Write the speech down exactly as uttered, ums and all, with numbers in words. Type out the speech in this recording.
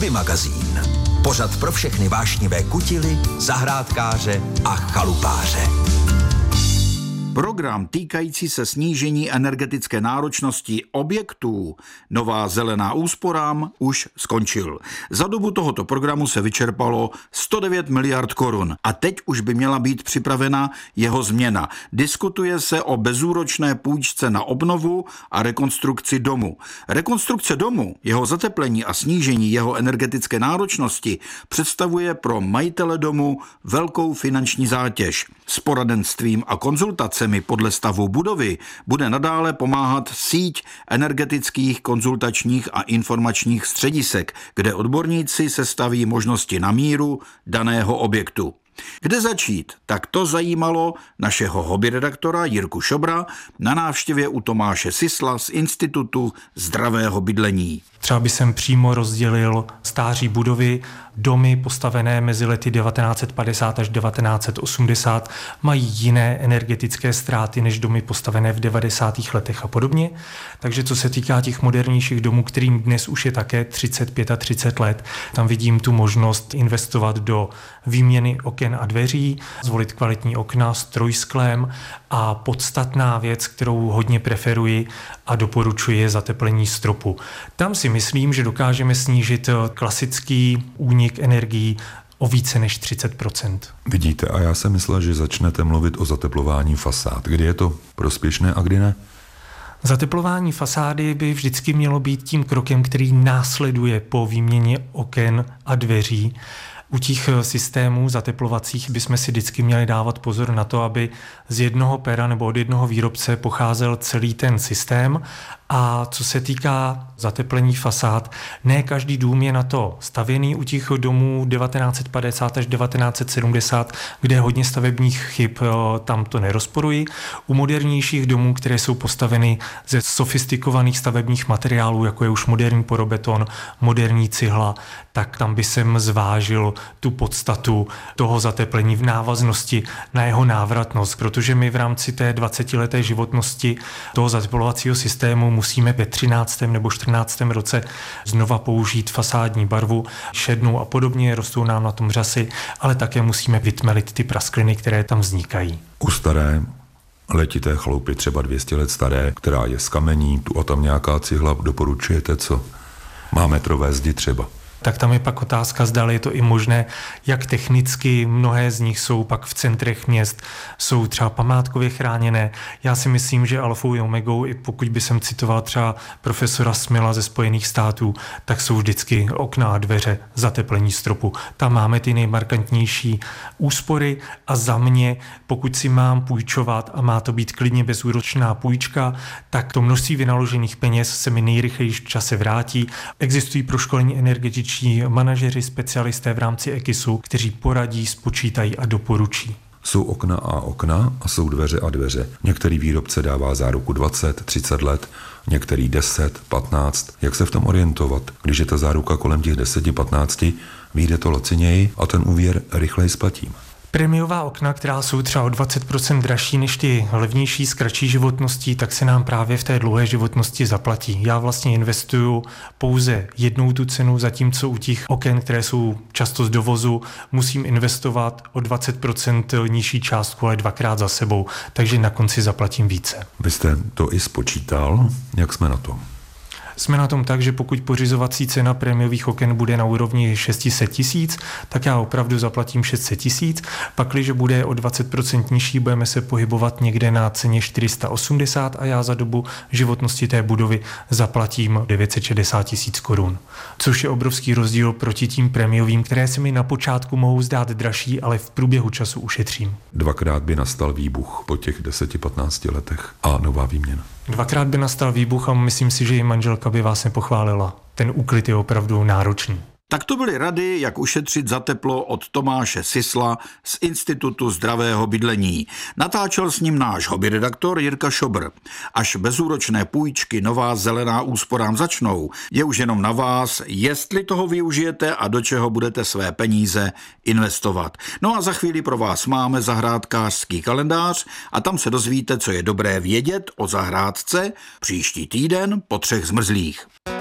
Hobby magazín. Pořad pro všechny vášnivé kutily, zahrádkáře a chalupáře. Program týkající se snížení energetické náročnosti objektů Nová zelená úsporám už skončil. Za dobu tohoto programu se vyčerpalo sto devět miliard korun a teď už by měla být připravena jeho změna. Diskutuje se o bezúročné půjčce na obnovu a rekonstrukci domu. Rekonstrukce domu, jeho zateplení a snížení jeho energetické náročnosti představuje pro majitele domu velkou finanční zátěž. S poradenstvím a konzultacemi podle stavu budovy bude nadále pomáhat síť energetických konzultačních a informačních středisek, kde odborníci sestaví možnosti na míru daného objektu. Kde začít? Tak to zajímalo našeho hobby redaktora Jirku Šobra na návštěvě u Tomáše Sisla z Institutu zdravého bydlení. Třeba by jsem přímo rozdělil stáří budovy. Domy postavené mezi lety devatenáct set padesát až devatenáct set osmdesát mají jiné energetické ztráty než domy postavené v devadesátých letech a podobně. Takže co se týká těch modernějších domů, kterým dnes už je také třicet, třicet pět let, tam vidím tu možnost investovat do výměny oken a dveří, zvolit kvalitní okna s trojsklem a podstatná věc, kterou hodně preferuji a doporučuji, je zateplení stropu. Tam si myslím, že dokážeme snížit klasický únik energií o více než třicet procent. Vidíte, a já jsem myslel, že začnete mluvit o zateplování fasád. Kdy je to prospěšné a kdy ne? Zateplování fasády by vždycky mělo být tím krokem, který následuje po výměně oken a dveří. U těch systémů zateplovacích bychom si vždycky měli dávat pozor na to, aby z jednoho pera nebo od jednoho výrobce pocházel celý ten systém. A co se týká zateplení fasád, ne každý dům je na to stavěný. U těch domů devatenáct set padesát až devatenáct set sedmdesát, kde je hodně stavebních chyb, tam to nerozporuji. U modernějších domů, které jsou postaveny ze sofistikovaných stavebních materiálů, jako je už moderní porobeton, moderní cihla, tak tam by jsem zvážil tu podstatu toho zateplení v návaznosti na jeho návratnost, protože my v rámci té dvacetileté životnosti toho zateplovacího systému musíme ve třináctém nebo čtrnáctém roce znova použít fasádní barvu, šednou a podobně, rostou nám na tom řasy, ale také musíme vytmelit ty praskliny, které tam vznikají. U staré letité chaloupy, třeba dvě stě let staré, která je z kamení, tu a tam nějaká cihla, doporučujete co? Má metrové zdi třeba. Tak tam je pak otázka, zda je to i možné, jak technicky mnohé z nich jsou pak v centrech měst, jsou třeba památkově chráněné. Já si myslím, že alfou i omegou, i pokud by jsem citoval třeba profesora Smila ze Spojených států, tak jsou vždycky okna a dveře, zateplení stropu. Tam máme ty nejmarkantnější úspory a za mě, pokud si mám půjčovat a má to být klidně bezúročná půjčka, tak to množství vynaložených peněz se mi nejrychleji v čase vrátí. Existují proškolení energetičtí manažeři, specialisté v rámci EKISu, kteří poradí, spočítají a doporučí. Jsou okna a okna a jsou dveře a dveře. Některý výrobce dává záruku dvacet, třicet let, některý deset, patnáct. Jak se v tom orientovat? Když je ta záruka kolem těch deset, patnáct, vyjde to laciněji a ten úvěr rychleji splatím. Prémiová okna, která jsou třeba o dvacet procent dražší než ty levnější s kratší životností, tak se nám právě v té dlouhé životnosti zaplatí. Já vlastně investuju pouze jednou tu cenu, zatímco u těch oken, které jsou často z dovozu, musím investovat o dvacet procent nižší částku, ale dvakrát za sebou, takže na konci zaplatím více. Vy jste to i spočítal, jak jsme na tom? Jsme na tom tak, že pokud pořizovací cena prémiových oken bude na úrovni šest set tisíc, tak já opravdu zaplatím šest set tisíc. Pakliže bude o dvacet procent nižší, budeme se pohybovat někde na ceně čtyři sta osmdesát a já za dobu životnosti té budovy zaplatím devět set šedesát tisíc korun. Což je obrovský rozdíl proti tím prémiovým, které se mi na počátku mohou zdát dražší, ale v průběhu času ušetřím. Dvakrát by nastal výbuch po těch deset patnácti letech a nová výměna. Dvakrát by nastal výbuch a myslím si, že i manželka by vás nepochválila. Ten úklid je opravdu náročný. Tak to byly rady, jak ušetřit za teplo od Tomáše Sisla z Institutu zdravého bydlení. Natáčel s ním náš hobby redaktor Jirka Šobr. Až bezúročné půjčky Nová zelená úsporám začnou, je už jenom na vás, jestli toho využijete a do čeho budete své peníze investovat. No a za chvíli pro vás máme zahrádkářský kalendář a tam se dozvíte, co je dobré vědět o zahrádce příští týden po třech zmrzlých.